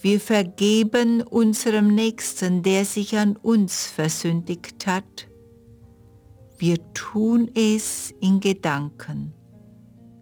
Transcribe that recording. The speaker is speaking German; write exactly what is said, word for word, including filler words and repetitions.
Wir vergeben unserem Nächsten, der sich an uns versündigt hat. Wir tun es in Gedanken.